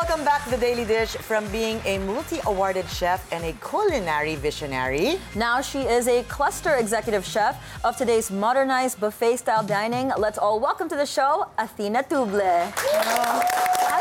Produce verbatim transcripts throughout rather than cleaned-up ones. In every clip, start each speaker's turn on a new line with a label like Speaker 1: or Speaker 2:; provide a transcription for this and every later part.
Speaker 1: welcome back to The Daily Dish. From being a multi-awarded chef and a culinary visionary,
Speaker 2: now she is a cluster executive chef of today's modernized buffet-style dining. Let's all welcome to the show, Athena Tuble.
Speaker 3: Hi,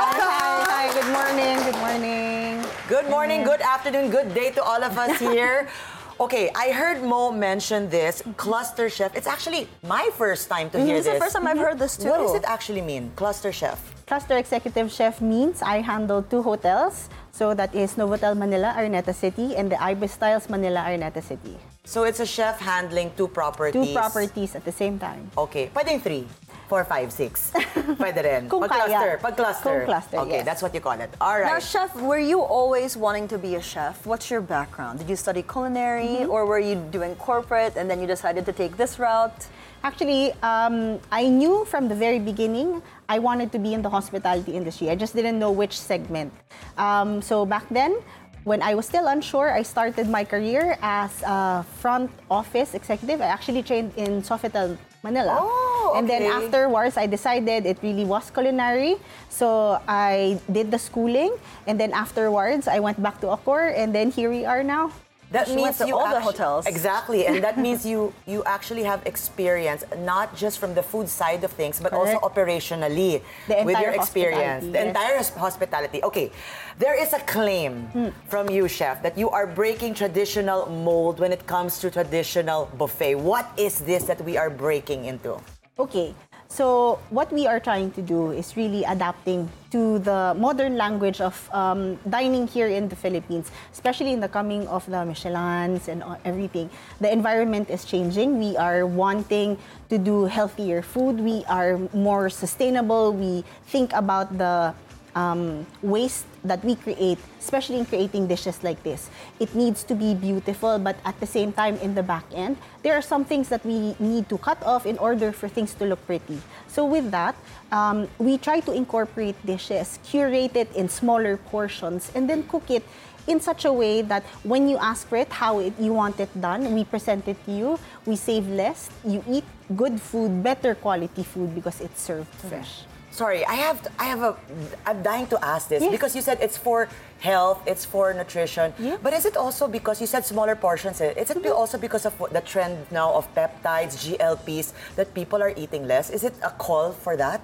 Speaker 3: hi, hi, good morning, good morning.
Speaker 1: Good morning, good afternoon, good day to all of us here. Okay, I heard Mo mention this, cluster chef. It's actually my first time to hear
Speaker 2: It's
Speaker 1: this.
Speaker 2: the first time I've heard this too.
Speaker 1: What does it actually mean, cluster chef?
Speaker 3: Cluster executive chef means I handle two hotels. So that is Novotel Manila, Araneta City, and the Ibis Styles Manila, Araneta City.
Speaker 1: So it's a chef handling two properties.
Speaker 3: Two properties at the same time.
Speaker 1: Okay, pwedeng three, four, five, six. Pwede rin.
Speaker 3: Kung
Speaker 1: Pag-cluster,
Speaker 3: kaya.
Speaker 1: pag-cluster.
Speaker 3: Kung cluster,
Speaker 1: Okay,
Speaker 3: yes.
Speaker 1: that's what you call it. All right.
Speaker 2: Now, chef, were you always wanting to be a chef? What's your background? Did you study culinary,
Speaker 3: Mm-hmm.
Speaker 2: or were you doing corporate and then you decided to take this route?
Speaker 3: Actually, um, I knew from the very beginning I wanted to be in the hospitality industry. I just didn't know which segment. Um, so back then, when I was still unsure, I started my career as a front office executive. I actually trained in Sofitel Manila.
Speaker 1: Oh,
Speaker 3: And then
Speaker 1: okay.
Speaker 3: afterwards, I decided it really was culinary. So I did the schooling. And then afterwards, I went back to Accor. And then here we are now.
Speaker 1: That
Speaker 2: She
Speaker 1: means
Speaker 2: went to
Speaker 1: you
Speaker 2: all the
Speaker 1: actu-
Speaker 2: hotels.
Speaker 1: Exactly, and that means you you actually have experience not just from the food side of things, but also
Speaker 3: Correct.
Speaker 1: operationally
Speaker 3: The
Speaker 1: with your
Speaker 3: entire
Speaker 1: experience,
Speaker 3: hospitality,
Speaker 1: the
Speaker 3: yes.
Speaker 1: entire hos- hospitality. Okay, there is a claim
Speaker 3: Hmm.
Speaker 1: from you, chef, that you are breaking traditional mold when it comes to traditional buffet. What is this that we are breaking into?
Speaker 3: Okay, so what we are trying to do is really adapting to the modern language of um, dining here in the Philippines, especially in the coming of the Michelins and uh, everything. The environment is changing. We are wanting to do healthier food. We are more sustainable. We think about the Um, waste that we create, especially in creating dishes like this. It needs to be beautiful, but at the same time, in the back end, there are some things that we need to cut off in order for things to look pretty. So with that, um, we try to incorporate dishes, curate it in smaller portions, and then cook it in such a way that when you ask for it, how it, you want it done, we present it to you, we save less, you eat good food, better quality food because it's served fresh.
Speaker 1: Sorry, I have, to, I have a, I'm dying to ask this
Speaker 3: Yes.
Speaker 1: because you said it's for health, it's for nutrition.
Speaker 3: Yeah.
Speaker 1: But is it also because you said smaller portions? eh? Is it
Speaker 3: Mm-hmm.
Speaker 1: also because of what- the trend now of peptides, G L Ps, that people are eating less? Is it a call for that?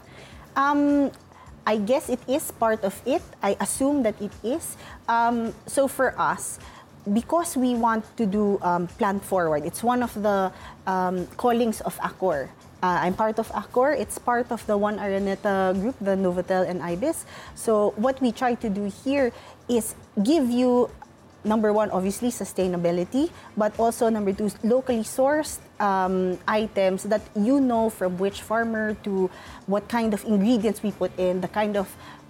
Speaker 3: Um, I guess it is part of it. I assume that it is. Um, so for us, because we want to do um, plant forward, it's one of the um, callings of Accor. Uh, I'm part of Accor. It's part of the One Araneta group, the Novotel and Ibis. So what we try to do here is give you, number one, obviously sustainability, but also number two, locally sourced um, items that you know from which farmer to what kind of ingredients we put in, the kind of